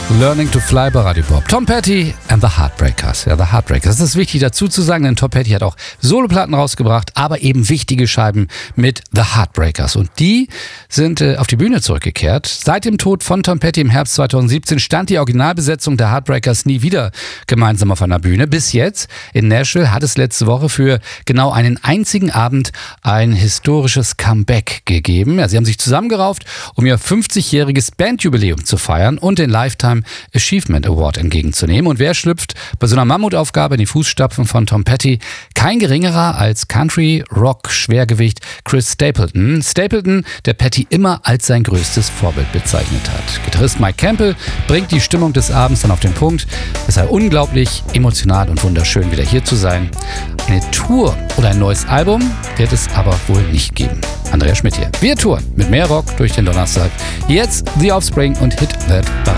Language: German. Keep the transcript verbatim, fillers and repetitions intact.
Learning to Fly bei Radio Bob. Tom Petty and the Heartbreakers. Ja, The Heartbreakers. Das ist wichtig dazu zu sagen, denn Tom Petty hat auch Soloplatten rausgebracht, aber eben wichtige Scheiben mit The Heartbreakers. Und die sind äh, auf die Bühne zurückgekehrt. Seit dem Tod von Tom Petty im Herbst zweitausendsiebzehn stand die Originalbesetzung der Heartbreakers nie wieder gemeinsam auf einer Bühne. Bis jetzt in Nashville hat es letzte Woche für genau einen einzigen Abend ein historisches Comeback gegeben. Ja, sie haben sich zusammengerauft, um ihr fünfzigjähriges Bandjubiläum zu feiern und den Lifetime Achievement Award entgegenzunehmen. Und wer schlüpft bei so einer Mammutaufgabe in die Fußstapfen von Tom Petty? Kein geringerer als Country-Rock-Schwergewicht Chris Stapleton. Stapleton, der Petty immer als sein größtes Vorbild bezeichnet hat. Gitarrist Mike Campbell bringt die Stimmung des Abends dann auf den Punkt. Es sei unglaublich emotional und wunderschön, wieder hier zu sein. Eine Tour oder ein neues Album wird es aber wohl nicht geben. Andreas Schmidt hier. Wir touren mit mehr Rock durch den Donnerstag. Jetzt The Offspring und Hit That.